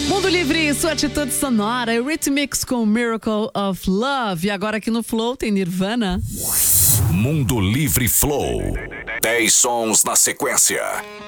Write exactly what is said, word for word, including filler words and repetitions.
Mundo Livre, sua atitude sonora, Eurythmics com Miracle of Love. E agora aqui no Flow tem Nirvana. Mundo Livre Flow. dez sons na sequência.